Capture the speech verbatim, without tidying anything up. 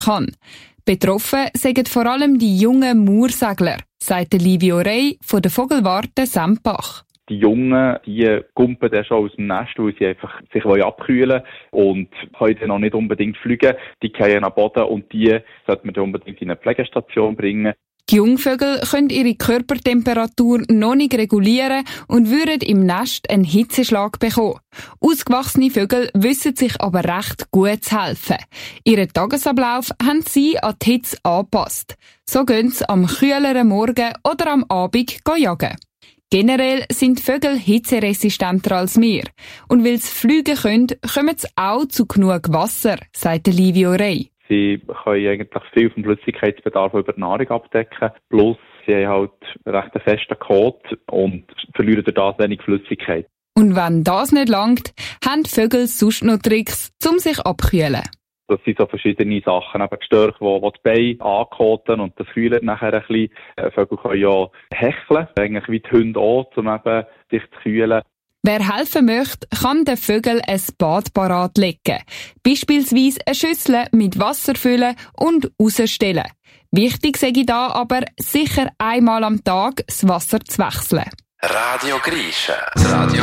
kann. Betroffen sind vor allem die jungen Moorsegler, sagt Livio Rey von der Vogelwarte Sempach. Die Jungen, die kumpen dann schon aus dem Nest, weil sie einfach sich abkühlen wollen und können dann noch nicht unbedingt fliegen. Die fallen am Boden und die sollte man dann unbedingt in eine Pflegestation bringen. Die Jungvögel können ihre Körpertemperatur noch nicht regulieren und würden im Nest einen Hitzeschlag bekommen. Ausgewachsene Vögel wissen sich aber recht gut zu helfen. Ihren Tagesablauf haben sie an die Hitze angepasst. So gehen sie am kühleren Morgen oder am Abend jagen. Generell sind Vögel hitzeresistenter als wir. Und weil sie fliegen können, kommen sie auch zu genug Wasser, sagt Livio Rey. Sie können eigentlich viel vom Flüssigkeitsbedarf über die Nahrung abdecken. Plus, sie haben halt recht einen festen Kot und verlieren durch das wenig Flüssigkeit. Und wenn das nicht langt, haben die Vögel sonst noch Tricks, um sich abzukühlen. Das sind so verschiedene Sachen, eben die Störche, die, die die Beine ankoten und das kühlt nachher ein bisschen. Vögel können ja hecheln, eigentlich wie die Hunde auch, um eben sich zu kühlen. Wer helfen möchte, kann den Vögeln ein Bad parat legen. Beispielsweise eine Schüssel mit Wasser füllen und rausstellen. Wichtig sei da aber, sicher einmal am Tag das Wasser zu wechseln. Radio Grisha. Radio